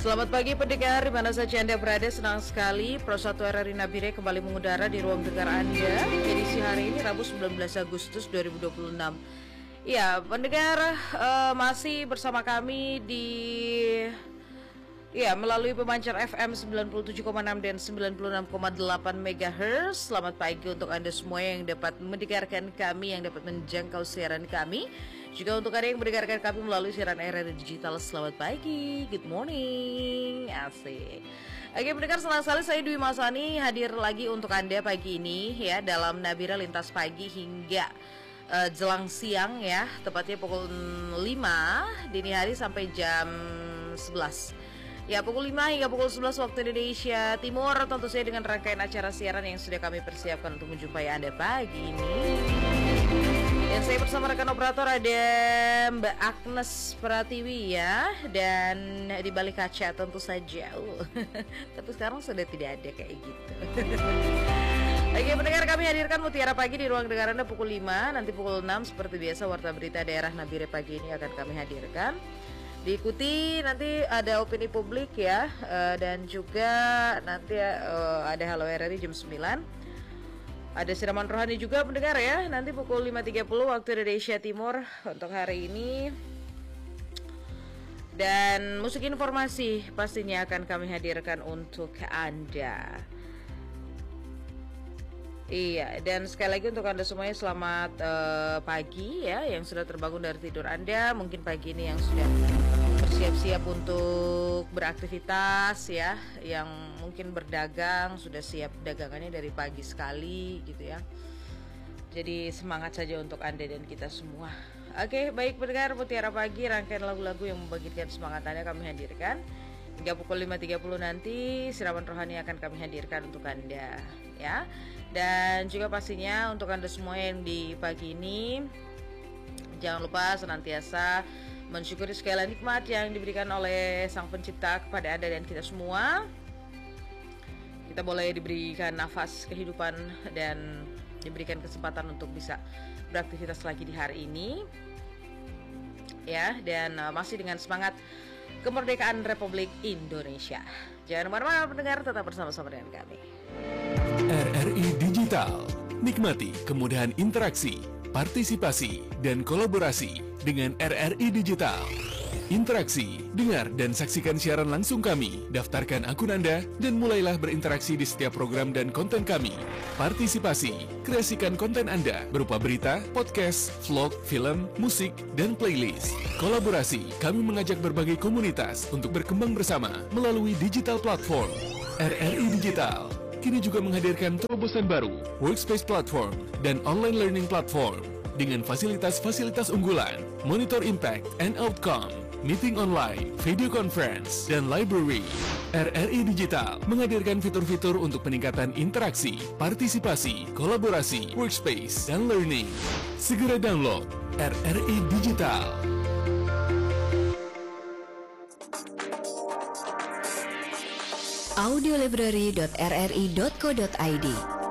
Selamat pagi pendengar, di mana saja Anda berada. Senang sekali Pro 1 RRI Nabire kembali mengudara di ruang dengar Anda. Edisi hari ini Rabu 19 Agustus 2026. Ya, pendengar masih bersama kami di melalui pemancar FM 97,6 dan 96,8 MHz. Selamat pagi untuk Anda semua yang dapat mendengarkan kami, yang dapat menjangkau siaran kami. Juga untuk Anda yang mendengarkan kami melalui siaran RRI Digital, selamat pagi, good morning, asik. Oke pendengar, senang sekali saya Dwi Masani hadir lagi untuk Anda pagi ini ya, dalam Nabire Lintas Pagi hingga jelang siang ya, tepatnya pukul 5 dini hari sampai jam 11. Ya, pukul 5 hingga pukul 11 waktu Indonesia Timur, tentu saja dengan rangkaian acara siaran yang sudah kami persiapkan untuk menjumpai Anda pagi ini. Dan saya bersama rekan operator ada Mbak Agnes Pratiwi ya, dan di balik kaca tentu saja. Tapi sekarang sudah tidak ada kayak gitu. Oke pendengar, kami hadirkan Mutiara Pagi di ruang dengar Anda pukul 5, nanti pukul 6 seperti biasa warta berita daerah Nabire pagi ini akan kami hadirkan. Diikuti nanti ada opini publik ya, dan juga nanti ada Halo RRI jam 9. Ada siraman rohani juga pendengar ya, nanti pukul 5.30 waktu Indonesia Timur untuk hari ini. Dan musik informasi pastinya akan kami hadirkan untuk Anda. Iya, dan sekali lagi untuk Anda semuanya selamat pagi ya, yang sudah terbangun dari tidur Anda. Mungkin pagi ini yang sudah bersiap-siap untuk beraktivitas ya, yang mungkin berdagang sudah siap dagangannya dari pagi sekali gitu ya. Jadi semangat saja untuk Anda dan kita semua. Oke, baik pendengar, Mutiara Pagi, rangkaian lagu-lagu yang membangkitkan semangat Anda kami hadirkan. Hingga pukul 5.30 nanti siraman rohani akan kami hadirkan untuk Anda ya. Dan juga pastinya untuk Anda semua yang di pagi ini, jangan lupa senantiasa mensyukuri segala nikmat yang diberikan oleh Sang Pencipta kepada Anda dan kita semua. Kita boleh diberikan nafas kehidupan dan diberikan kesempatan untuk bisa beraktivitas lagi di hari ini ya, dan masih dengan semangat kemerdekaan Republik Indonesia. Jangan kemana-mana pendengar, tetap bersama-sama dengan kami. RRI Digital, nikmati kemudahan interaksi, partisipasi, dan kolaborasi dengan RRI Digital. Interaksi, dengar dan saksikan siaran langsung kami, daftarkan akun Anda, dan mulailah berinteraksi di setiap program dan konten kami. Partisipasi, kreasikan konten Anda berupa berita, podcast, vlog, film, musik, dan playlist. Kolaborasi, kami mengajak berbagai komunitas untuk berkembang bersama melalui digital platform. RRI Digital kini juga menghadirkan terobosan baru, workspace platform, dan online learning platform dengan fasilitas-fasilitas unggulan, monitor impact and outcome, meeting online, video conference, dan library. RRI Digital menghadirkan fitur-fitur untuk peningkatan interaksi, partisipasi, kolaborasi, workspace, dan learning. Segera download RRI Digital. audiolibrary.rri.co.id